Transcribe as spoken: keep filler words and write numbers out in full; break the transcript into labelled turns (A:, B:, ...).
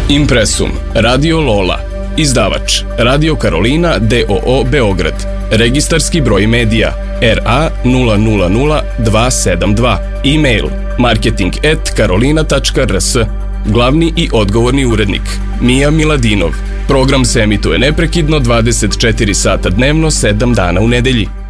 A: Impresum, Radio Lola, izdavač, Radio Karolina d o o Beograd, registarski broj medija R A nula nula nula dva sedam dva, e-mail marketing at karolina tačka r s, glavni i odgovorni urednik Mija Miladinov. Program se emituje neprekidno dvadeset četiri sata dnevno, sedam dana u nedelji.